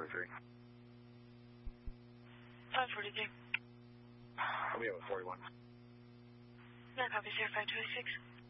543. 543. We have a 41. Yeah, copy, sir. 526.